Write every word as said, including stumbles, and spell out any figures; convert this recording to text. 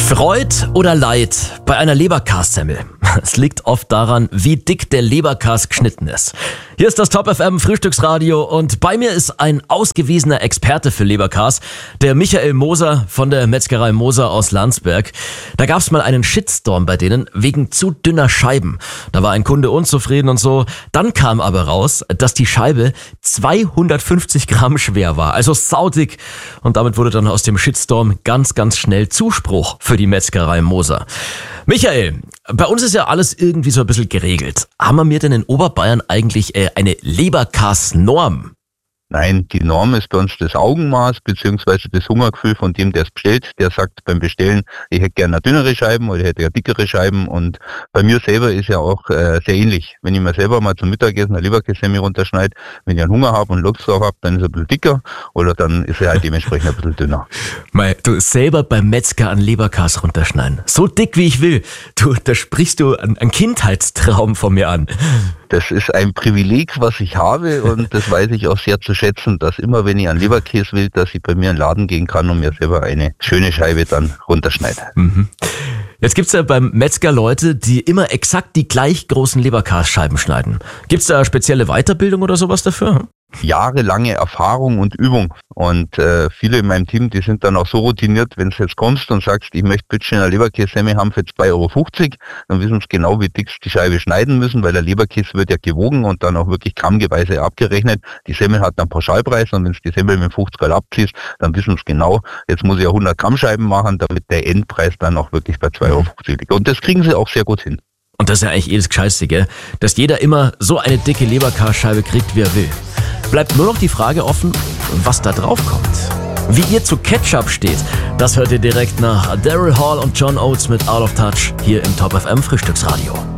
Freud oder Leid bei einer Leberkassemmel? Es liegt oft daran, wie dick der Leberkass geschnitten ist. Hier ist das Top F M Frühstücksradio und bei mir ist ein ausgewiesener Experte für Leberkas, der Michael Moser von der Metzgerei Moser aus Landsberg. Da gab es mal einen Shitstorm bei denen wegen zu dünner Scheiben. Da war ein Kunde unzufrieden und so. Dann kam aber raus, dass die Scheibe zweihundertfünfzig Gramm schwer war, also saudick. Und damit wurde dann aus dem Shitstorm ganz, ganz schnell Zuspruch für die Metzgerei Moser. Michael, bei uns ist ja alles irgendwie so ein bisschen geregelt. Haben wir denn in Oberbayern eigentlich äh, eine Leberkas-Norm? Nein, die Norm ist bei uns das Augenmaß bzw. das Hungergefühl von dem, der es bestellt. Der sagt beim Bestellen, ich hätte gerne dünnere Scheiben oder ich hätte gerne dickere Scheiben. Und bei mir selber ist ja auch äh, sehr ähnlich. Wenn ich mir selber mal zum Mittagessen eine Leberkässemmel runterschneide, wenn ich einen Hunger habe und Lust drauf habe, dann ist er ein bisschen dicker oder dann ist er halt dementsprechend ein bisschen dünner. Mei, du selber beim Metzger an Leberkas runterschneiden. So dick wie ich will. Du, da sprichst du einen, einen Kindheitstraum von mir an. Das ist ein Privileg, was ich habe und das weiß ich auch sehr zu schätzen, dass immer, wenn ich an Leberkäse will, dass ich bei mir in den Laden gehen kann und mir selber eine schöne Scheibe dann runterschneide. Mhm. Jetzt gibt's ja beim Metzger Leute, die immer exakt die gleich großen Leberkasscheiben schneiden. Gibt's da spezielle Weiterbildung oder sowas dafür? Jahrelange Erfahrung und Übung. Und äh, viele in meinem Team, die sind dann auch so routiniert, wenn du jetzt kommst und sagst, ich möchte bitte eine Leberkässemmel haben für zwei Euro fünfzig, dann wissen sie genau, wie dick sie die Scheibe schneiden müssen, weil der Leberkäse wird ja gewogen und dann auch wirklich grammgeweise abgerechnet. Die Semmel hat dann Pauschalpreis und wenn du die Semmel mit fünfzig abziehst, dann wissen sie genau, jetzt muss ich ja hundert Gramm Scheiben machen, damit der Endpreis dann auch wirklich bei zwei Euro fünfzig liegt. Und das kriegen sie auch sehr gut hin. Und das ist ja eigentlich eh das Gescheitste, gell? Dass jeder immer so eine dicke Leberkasscheibe kriegt, wie er will. Bleibt nur noch die Frage offen, was da drauf kommt. Wie ihr zu Ketchup steht, das hört ihr direkt nach Daryl Hall und John Oates mit Out of Touch hier im Top F M Frühstücksradio.